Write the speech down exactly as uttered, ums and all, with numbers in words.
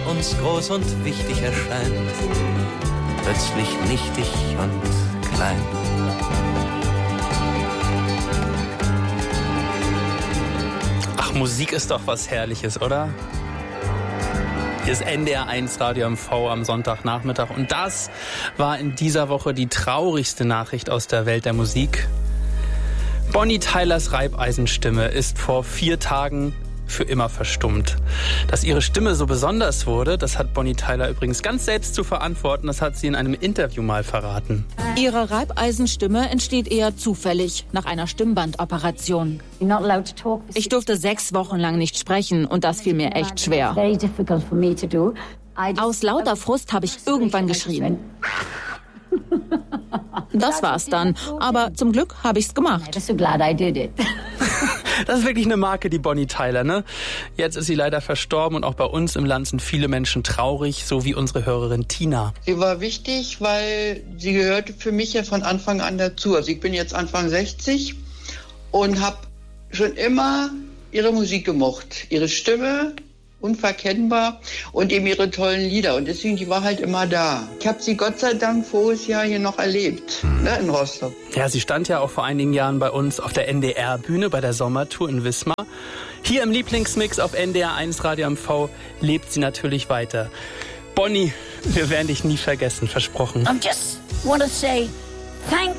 uns groß und wichtig erscheint, plötzlich nichtig und klein. Ach, Musik ist doch was Herrliches, oder? Hier ist N D R eins Radio M V am Sonntagnachmittag und das war in dieser Woche die traurigste Nachricht aus der Welt der Musik. Bonnie Tylers Reibeisenstimme ist vor vier Tagen für immer verstummt. Dass ihre Stimme so besonders wurde, das hat Bonnie Tyler übrigens ganz selbst zu verantworten. Das hat sie in einem Interview mal verraten. Ihre Reibeisenstimme entsteht eher zufällig nach einer Stimmbandoperation. Ich durfte sechs Wochen lang nicht sprechen und das fiel mir echt schwer. Aus lauter Frust habe ich irgendwann geschrien. Das war's dann. Aber zum Glück habe ich's gemacht. Das ist wirklich eine Marke, die Bonnie Tyler, ne? Jetzt ist sie leider verstorben und auch bei uns im Land sind viele Menschen traurig, so wie unsere Hörerin Tina. Sie war wichtig, weil sie gehörte für mich ja von Anfang an dazu. Also ich bin jetzt Anfang sechzig und habe schon immer ihre Musik gemocht. Ihre Stimme, unverkennbar, und eben ihre tollen Lieder. Und deswegen, die war halt immer da. Ich habe sie Gott sei Dank voriges Jahr hier noch erlebt, ne, in Rostock. Ja, sie stand ja auch vor einigen Jahren bei uns auf der N D R-Bühne bei der Sommertour in Wismar. Hier im Lieblingsmix auf N D R eins Radio M V lebt sie natürlich weiter. Bonnie, wir werden dich nie vergessen, versprochen. I just want to say thank